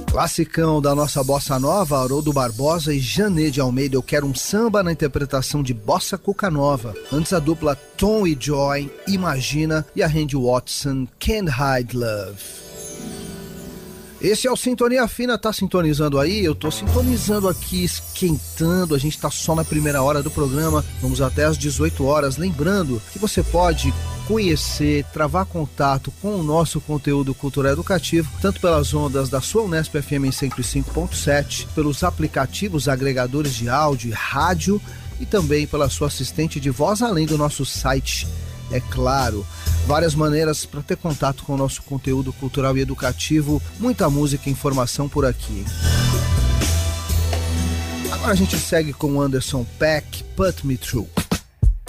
Classicão da nossa bossa nova, Haroldo Barbosa e Janê de Almeida, Eu Quero um Samba, na interpretação de Bossa Cuca Nova. Antes a dupla Tom e Joy, Imagina, e a Randy Watson, Can't Hide Love. Esse é o Sintonia Fina, tá sintonizando aí? Eu tô sintonizando aqui, esquentando, a gente tá só na primeira hora do programa, vamos até às 18 horas, lembrando que você pode conhecer, travar contato com o nosso conteúdo cultural educativo, tanto pelas ondas da sua Unesp FM em 105.7, pelos aplicativos agregadores de áudio e rádio e também pela sua assistente de voz, além do nosso site, é claro. Várias maneiras para ter contato com o nosso conteúdo cultural e educativo, muita música e informação por aqui. Agora a gente segue com o Anderson .Paak, Put Me Through.